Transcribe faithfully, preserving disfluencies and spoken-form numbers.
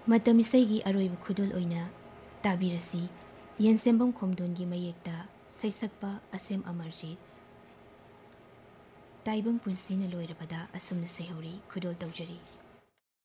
ꯃꯇꯝ ꯏꯁꯩꯒꯤ ꯑꯔꯣꯏꯕ ꯈꯨꯗꯣꯜ ꯑꯣꯏꯅ ꯇꯥꯕꯤꯔꯁꯤ ꯌꯦꯟꯁꯦꯝꯕꯝ ꯈꯣꯝꯗꯣꯟꯒꯤ ꯃꯌꯦꯛꯇ ꯁꯩꯁꯛꯄ ꯑꯁꯦꯝ ꯑꯃꯔꯖꯤꯠ ꯇꯥꯏꯕꯪ ꯄꯨꯟꯁꯤꯅ ꯂꯣꯏꯔꯕꯗ ꯑꯁꯨꯝꯅ ꯁꯩꯍꯧꯔꯤ ꯈꯨꯗꯣꯜ ꯇꯧꯖꯔꯤ